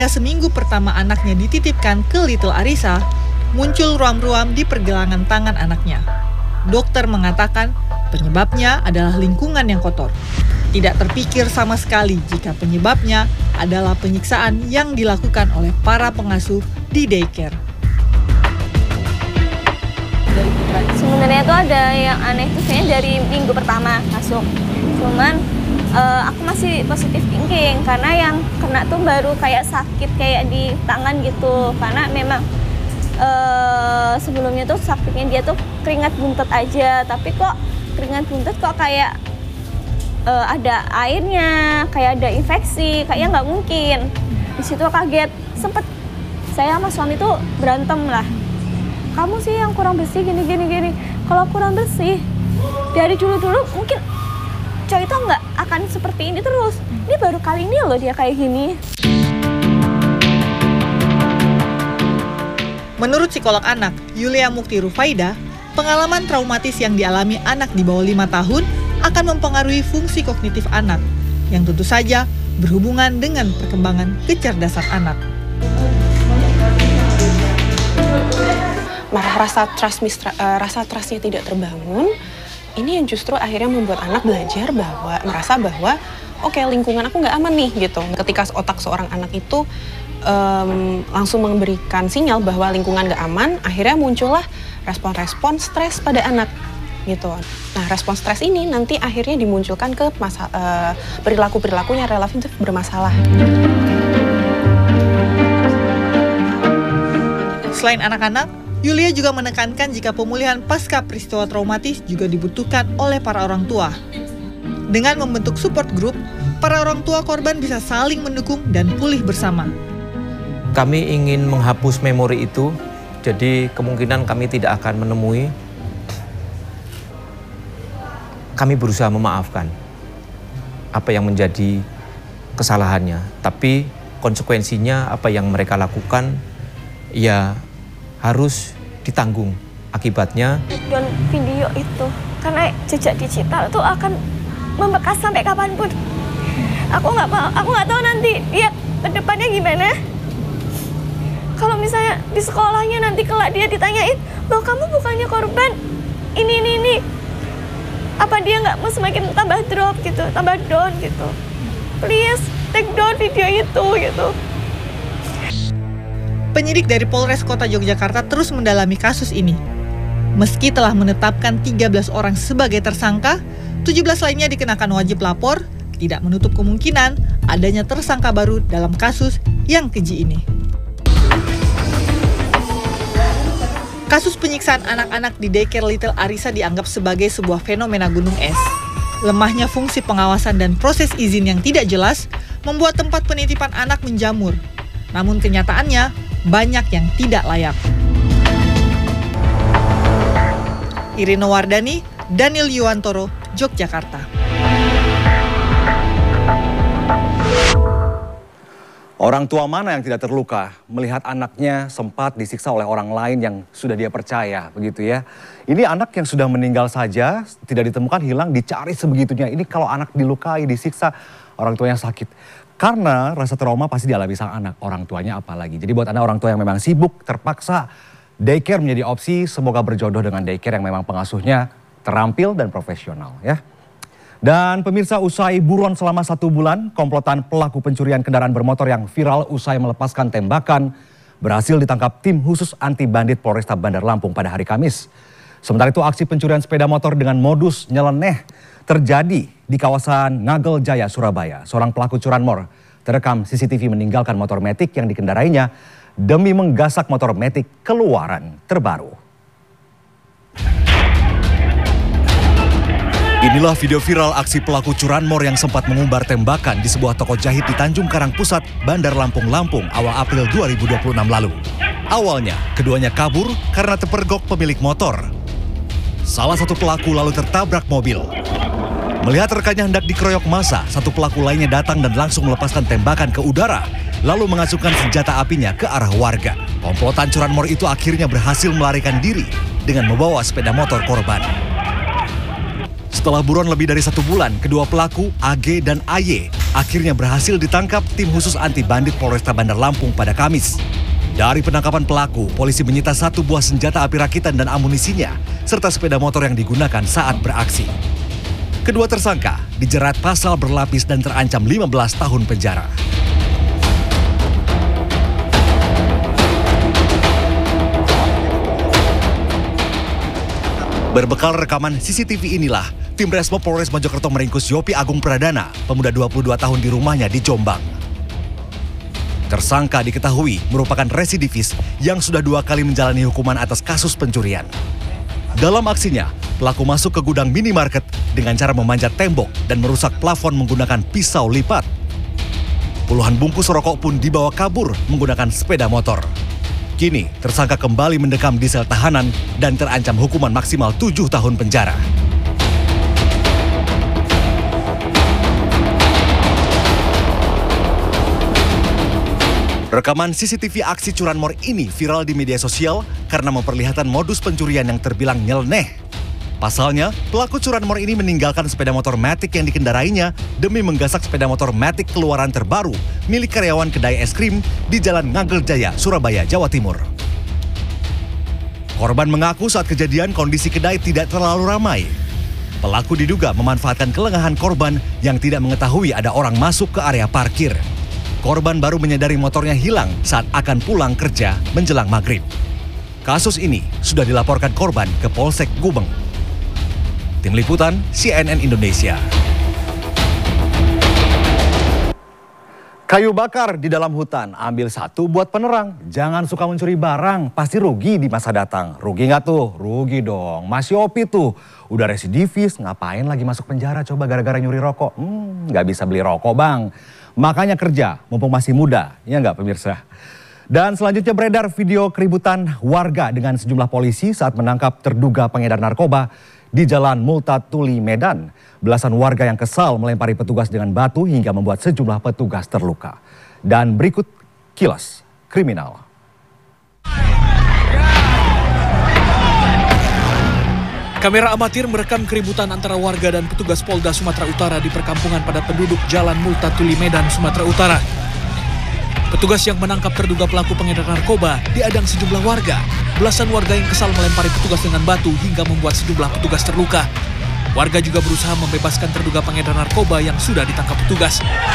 Seminggu pertama anaknya dititipkan ke Little Arisa, muncul ruam-ruam di pergelangan tangan anaknya. Dokter mengatakan penyebabnya adalah lingkungan yang kotor. Tidak terpikir sama sekali jika penyebabnya adalah penyiksaan yang dilakukan oleh para pengasuh di daycare. Sebenarnya tuh ada yang aneh tuh kayaknya dari minggu pertama masuk. Cuman aku masih positif thinking karena yang kena tuh baru kayak sakit kayak di tangan gitu. Karena memang sebelumnya tuh sakitnya dia tuh keringat buntet aja, tapi kok keringat buntet kok kayak ada airnya, kayak ada infeksi, kayaknya nggak mungkin. Di situ kaget, sempet saya sama suami tuh berantem lah. Kamu sih yang kurang bersih gini. Kalau kurang bersih dari dulu mungkin cowok itu nggak akan seperti ini terus. Ini baru kali ini loh dia kayak gini. Menurut psikolog anak Yulia Mukti Rufaida, pengalaman traumatis yang dialami anak di bawah 5 tahun akan mempengaruhi fungsi kognitif anak, yang tentu saja berhubungan dengan perkembangan kecerdasan anak. Rasa trustnya tidak terbangun, ini yang justru akhirnya membuat anak belajar merasa bahwa oke, lingkungan aku nggak aman nih gitu. Ketika otak seorang anak itu langsung memberikan sinyal bahwa lingkungan nggak aman, akhirnya muncullah respon-respon stres pada anak gitu. Nah, respon stres ini nanti akhirnya dimunculkan ke perilaku-perilakunya relatif bermasalah. Selain anak-anak, Yulia juga menekankan jika pemulihan pasca peristiwa traumatis juga dibutuhkan oleh para orang tua. Dengan membentuk support group, para orang tua korban bisa saling mendukung dan pulih bersama. Kami ingin menghapus memori itu, jadi kemungkinan kami tidak akan menemui. Kami berusaha memaafkan apa yang menjadi kesalahannya, tapi konsekuensinya apa yang mereka lakukan ya harus ditanggung akibatnya. Dan video itu, karena jejak digital itu akan membekas sampai kapanpun. Aku nggak tahu nanti dia ke depannya gimana. Kalau misalnya di sekolahnya nanti kelak dia ditanyain, loh kamu bukannya korban ini. Apa dia nggak mau semakin tambah drop gitu, tambah down gitu. Please take down video itu gitu. Penyidik dari Polres Kota Yogyakarta terus mendalami kasus ini. Meski telah menetapkan 13 orang sebagai tersangka, 17 lainnya dikenakan wajib lapor, tidak menutup kemungkinan adanya tersangka baru dalam kasus yang keji ini. Kasus penyiksaan anak-anak di daycare Little Arisa dianggap sebagai sebuah fenomena gunung es. Lemahnya fungsi pengawasan dan proses izin yang tidak jelas membuat tempat penitipan anak menjamur. Namun kenyataannya, banyak yang tidak layak. Irina Wardani, Daniel Yuwantoro, Yogyakarta. Orang tua mana yang tidak terluka melihat anaknya sempat disiksa oleh orang lain yang sudah dia percaya, begitu ya. Ini anak yang sudah meninggal saja, tidak ditemukan, hilang, dicari sebegitunya. Ini kalau anak dilukai, disiksa, orang tuanya sakit. Karena rasa trauma pasti dialami sang anak, orang tuanya apalagi. Jadi buat Anda orang tua yang memang sibuk, terpaksa, daycare menjadi opsi. Semoga berjodoh dengan daycare yang memang pengasuhnya terampil dan profesional ya. Dan pemirsa, usai buron selama 1 bulan, komplotan pelaku pencurian kendaraan bermotor yang viral usai melepaskan tembakan berhasil ditangkap tim khusus anti bandit Polresta Bandar Lampung pada hari Kamis. Sementara itu aksi pencurian sepeda motor dengan modus nyeleneh terjadi di kawasan Ngagel Jaya, Surabaya. Seorang pelaku curanmor terekam CCTV meninggalkan motor metik yang dikendarainya demi menggasak motor metik keluaran terbaru. Inilah video viral aksi pelaku curanmor yang sempat mengumbar tembakan di sebuah toko jahit di Tanjung Karang Pusat, Bandar Lampung, awal April 2026 lalu. Awalnya, keduanya kabur karena terpergok pemilik motor. Salah satu pelaku lalu tertabrak mobil. Melihat rekannya hendak dikeroyok massa, satu pelaku lainnya datang dan langsung melepaskan tembakan ke udara, lalu mengacungkan senjata apinya ke arah warga. Komplotan curanmor itu akhirnya berhasil melarikan diri dengan membawa sepeda motor korban. Setelah buron lebih dari 1 bulan, kedua pelaku, AG dan AY, akhirnya berhasil ditangkap tim khusus anti bandit Polresta Bandar Lampung pada Kamis. Dari penangkapan pelaku, polisi menyita 1 buah senjata api rakitan dan amunisinya, serta sepeda motor yang digunakan saat beraksi. Kedua tersangka dijerat pasal berlapis dan terancam 15 tahun penjara. Berbekal rekaman CCTV inilah, tim Resmo Polres Mojokerto meringkus Yopi Agung Pradana, pemuda 22 tahun di rumahnya di Jombang. Tersangka diketahui merupakan residivis yang sudah 2 kali menjalani hukuman atas kasus pencurian. Dalam aksinya, pelaku masuk ke gudang minimarket dengan cara memanjat tembok dan merusak plafon menggunakan pisau lipat. Puluhan bungkus rokok pun dibawa kabur menggunakan sepeda motor. Kini, tersangka kembali mendekam di sel tahanan dan terancam hukuman maksimal 7 tahun penjara. Rekaman CCTV aksi curanmor ini viral di media sosial karena memperlihatkan modus pencurian yang terbilang nyeleneh. Pasalnya, pelaku curanmor ini meninggalkan sepeda motor Matic yang dikendarainya demi menggasak sepeda motor Matic keluaran terbaru milik karyawan kedai es krim di Jalan Ngagel Jaya, Surabaya, Jawa Timur. Korban mengaku saat kejadian kondisi kedai tidak terlalu ramai. Pelaku diduga memanfaatkan kelengahan korban yang tidak mengetahui ada orang masuk ke area parkir. Korban baru menyadari motornya hilang saat akan pulang kerja menjelang maghrib. Kasus ini sudah dilaporkan korban ke Polsek Gubeng. Tim Liputan CNN Indonesia. Kayu bakar di dalam hutan, ambil 1 buat penerang. Jangan suka mencuri barang, pasti rugi di masa datang. Rugi nggak tuh? Rugi dong. Mas Yopi tuh, udah residivis, ngapain lagi masuk penjara coba gara-gara nyuri rokok? Nggak bisa beli rokok bang. Makanya kerja, mumpung masih muda, ya nggak pemirsa? Dan selanjutnya beredar video keributan warga dengan sejumlah polisi saat menangkap terduga pengedar narkoba di Jalan Multatuli, Medan. Belasan warga yang kesal melempari petugas dengan batu hingga membuat sejumlah petugas terluka. Dan berikut kilas kriminal. Kamera amatir merekam keributan antara warga dan petugas Polda Sumatera Utara di perkampungan padat penduduk Jalan Multatuli, Medan, Sumatera Utara. Petugas yang menangkap terduga pelaku pengedar narkoba diadang sejumlah warga. Belasan warga yang kesal melempari petugas dengan batu hingga membuat sejumlah petugas terluka. Warga juga berusaha membebaskan terduga pengedar narkoba yang sudah ditangkap petugas.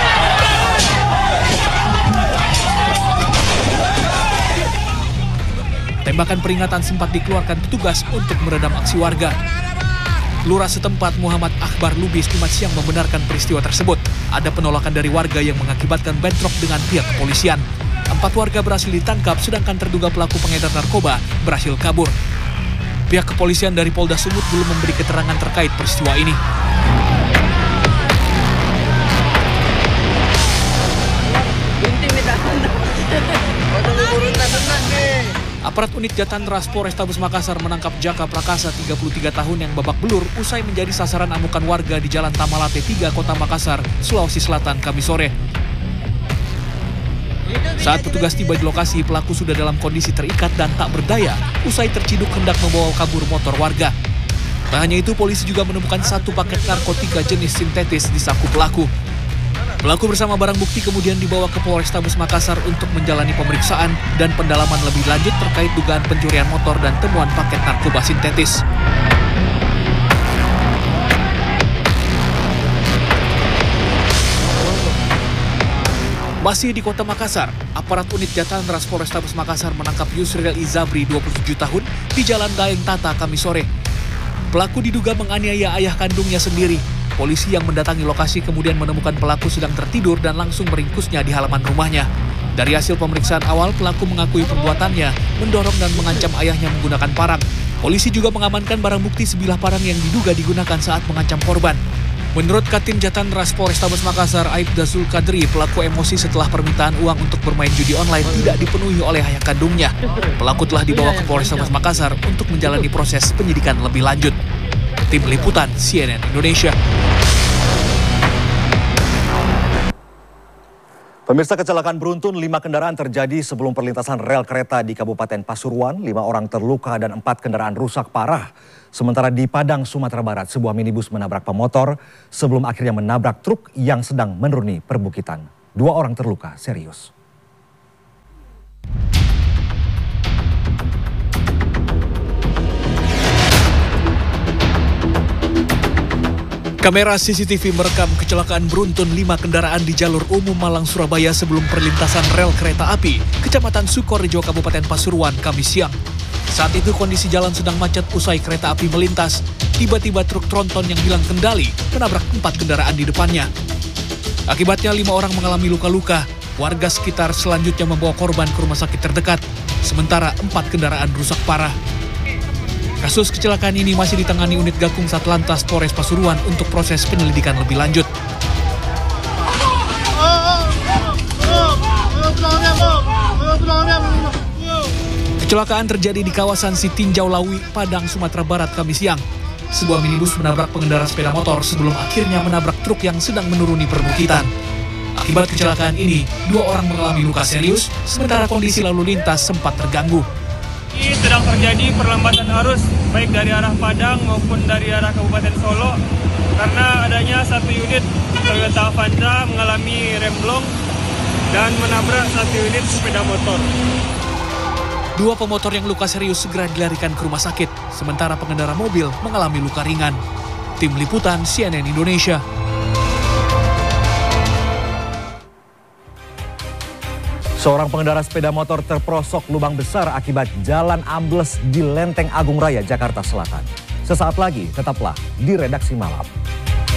Tembakan peringatan sempat dikeluarkan petugas untuk meredam aksi warga. Lurah setempat Muhammad Akbar Lubis Jumat siang membenarkan peristiwa tersebut. Ada penolakan dari warga yang mengakibatkan bentrok dengan pihak kepolisian. 4 warga berhasil ditangkap sedangkan terduga pelaku pengedar narkoba berhasil kabur. Pihak kepolisian dari Polda Sumut belum memberi keterangan terkait peristiwa ini. Aparat unit Jatantras Polrestabes Makassar menangkap Jaka Prakasa 33 tahun yang babak belur usai menjadi sasaran amukan warga di Jalan Tamalate 3 Kota Makassar, Sulawesi Selatan, Kamis sore. Saat petugas tiba di lokasi, pelaku sudah dalam kondisi terikat dan tak berdaya usai terciduk hendak membawa kabur motor warga. Tak hanya itu, polisi juga menemukan 1 paket narkotika jenis sintetis di saku pelaku. Pelaku bersama barang bukti kemudian dibawa ke Polrestabes Makassar untuk menjalani pemeriksaan dan pendalaman lebih lanjut terkait dugaan pencurian motor dan temuan paket narkoba sintetis. Masih di Kota Makassar, aparat unit Jatantras Polrestabes Makassar menangkap Yusril Izabri 27 tahun di Jalan Daeng Tata Kamis sore. Pelaku diduga menganiaya ayah kandungnya sendiri. Polisi yang mendatangi lokasi kemudian menemukan pelaku sedang tertidur dan langsung meringkusnya di halaman rumahnya. Dari hasil pemeriksaan awal, pelaku mengakui perbuatannya, mendorong dan mengancam ayahnya menggunakan parang. Polisi juga mengamankan barang bukti sebilah parang yang diduga digunakan saat mengancam korban. Menurut Katin Jatantras Polrestabes Makassar, Aibda Zulkadri, pelaku emosi setelah permintaan uang untuk bermain judi online tidak dipenuhi oleh ayah kandungnya. Pelaku telah dibawa ke Polrestabes Makassar untuk menjalani proses penyidikan lebih lanjut. Tim Liputan CNN Indonesia. Pemirsa, kecelakaan beruntun 5 kendaraan terjadi sebelum perlintasan rel kereta di Kabupaten Pasuruan. 5 orang terluka dan 4 kendaraan rusak parah. Sementara di Padang, Sumatera Barat, sebuah minibus menabrak pemotor sebelum akhirnya menabrak truk yang sedang menuruni perbukitan. 2 orang terluka serius. Kamera CCTV merekam kecelakaan beruntun 5 kendaraan di jalur umum Malang Surabaya sebelum perlintasan rel kereta api, Kecamatan Sukorejo, Kabupaten Pasuruan, Kamis siang. Saat itu kondisi jalan sedang macet usai kereta api melintas. Tiba-tiba truk tronton yang hilang kendali menabrak 4 kendaraan di depannya. Akibatnya 5 orang mengalami luka-luka. Warga sekitar selanjutnya membawa korban ke rumah sakit terdekat. Sementara 4 kendaraan rusak parah. Kasus kecelakaan ini masih ditangani unit Gakum Satlantas Polres Pasuruan untuk proses penyelidikan lebih lanjut. Kecelakaan terjadi di kawasan Sitinjau Lawi, Padang, Sumatera Barat, Kamis siang. Sebuah minibus menabrak pengendara sepeda motor sebelum akhirnya menabrak truk yang sedang menuruni perbukitan. Akibat kecelakaan ini, 2 orang mengalami luka serius, sementara kondisi lalu lintas sempat terganggu. Sedang terjadi perlambatan arus baik dari arah Padang maupun dari arah Kabupaten Solo karena adanya satu unit Toyota Avanza mengalami remblong dan menabrak satu unit sepeda motor. 2 pemotor yang luka serius segera dilarikan ke rumah sakit, sementara pengendara mobil mengalami luka ringan. Tim Liputan CNN Indonesia. Seorang pengendara sepeda motor terperosok lubang besar akibat jalan ambles di Lenteng Agung Raya, Jakarta Selatan. Sesaat lagi, tetaplah di Redaksi Malam.